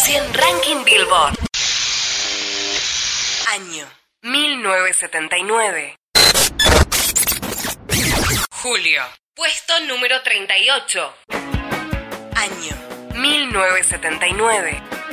100 Ranking Billboard. Año 1979. Julio. Puesto número 38. Año 1979.